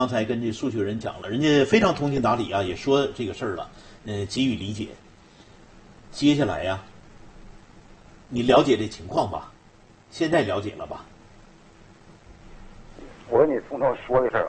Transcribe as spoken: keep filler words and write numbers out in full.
刚才跟这诉求人讲了，人家非常通情达理啊，也说这个事儿了，嗯，给予理解。接下来呀，你了解这情况吧？现在了解了吧？ 我跟你从头说个事儿啊。